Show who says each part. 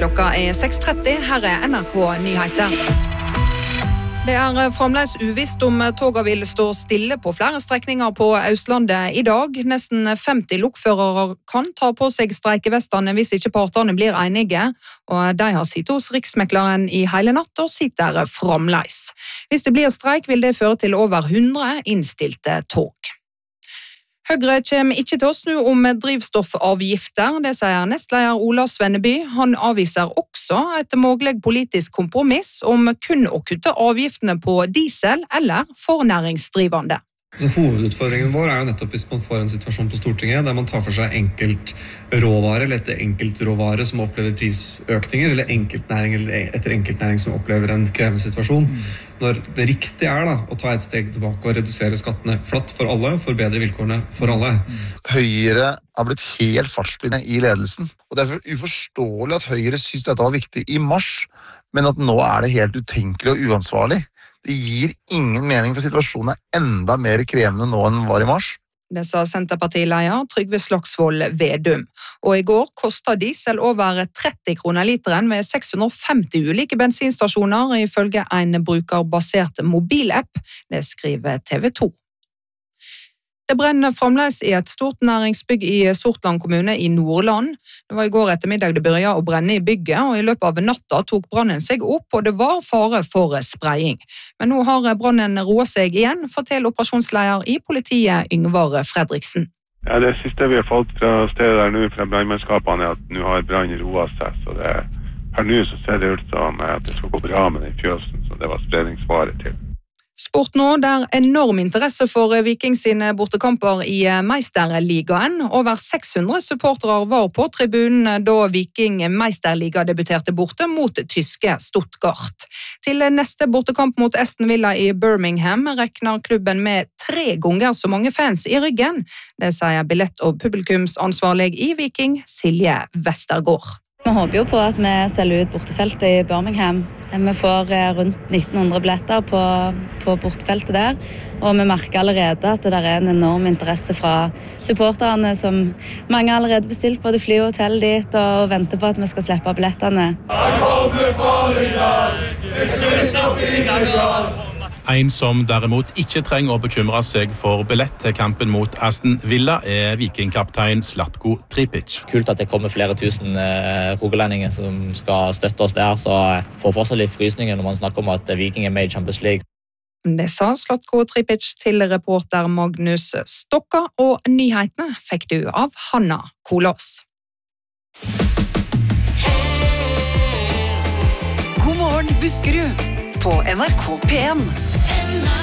Speaker 1: Klokka 6:30, her NRK Nyheter. Det fremdeles uvisst om toget vil stå stille på flere strekninger på Østlandet i dag. Nesten 50 lokførere kan ta på seg streikevestene hvis ikke partene blir enige, og de har sittet hos Riksmekleren i hele natt og sitter fremdeles. Hvis det blir streik vil det føre til over 100 innstilte tog. Høyre kommer ikke til å snu om drivstoffavgifter, det sier nestleder Ola Svenneby. Han avviser også et mulig politisk kompromiss om kun å kutte avgiftene på diesel eller for næringsdrivende.
Speaker 2: Så hovedutfordringen vår jo nettopp hvis man får en situasjon på Stortinget der man tar for seg enkeltråvare eller etter enkeltråvare som opplever prisøkninger, eller enkeltnæring eller etter enkeltnæring som opplever en krevende situasjon. Når det riktige å ta et steg tilbake og redusere skattene flatt for alle, forbedre vilkårene for alle.
Speaker 3: Høyre har blitt helt fartsblinde i ledelsen, og det er uforståelig at Høyre synes dette var viktig i mars, men at nå det helt utenkelig og uansvarlig. Det gir ingen mening, for situasjonen enda mer krevende nå enn den var i mars.
Speaker 1: Det sa Senterpartileder Trygve Slagsvold Vedum. Og i går kostet diesel over 30 kroner literen ved 650 ulike bensinstasjoner, ifølge en brukerbasert mobilapp. Det skriver TV 2. Det brenner fremdeles i et stort næringsbygg i Sortland kommune i Nordland. Det var i går ettermiddag det begynte å brenne i bygget, og i løpet av natta tok brannen seg opp, og det var fare for spraying. Men nå har brannen roet seg igjen, forteller operasjonsleder i politiet Yngvar Fredriksen.
Speaker 4: Ja, det siste vi har fått fra stedet der nå, fra brannmannskapene, at nå har brannen roet seg, så per nå så ser det ut som at det skal gå bra med den fjøsen, så det var spredningsfare til.
Speaker 1: Sport nå, der enorm interesse for Viking sine bortekamper i Meisterligaen. Over 600 supportere var på tribunen da Viking Meisterliga debuterte borte mot tyske Stuttgart. Til neste bortekamp mot Aston Villa i Birmingham regner klubben med 3 ganger så mange fans i ryggen. Det sier billett- og publikumsansvarlig i Viking, Silje Vestergaard.
Speaker 5: Vi håper jo på at vi selger ut bortefeltet i Birmingham. Vi får rundt 1900 billetter på bortefeltet der, og vi merker allerede at det en enorm interesse fra supporterne, som mange allerede bestilt både fly og hotell dit, og venter på at vi skal slippe billettene.
Speaker 6: En som derimot ikke trenger å bekymre seg for billett til kampen mot Aston Villa vikingkaptein Zlatko Tripic.
Speaker 7: Kult at det kommer flere tusen rogalendinger som skal støtte oss der, så får fortsatt litt frysninger når man snakker om at Viking med i Champions League.
Speaker 1: Det sa Zlatko Tripic til reporter Magnus Stokka, og nyhetene fikk du av Hanna Kolås.
Speaker 8: God morgen, Buskerud, på NRK P1.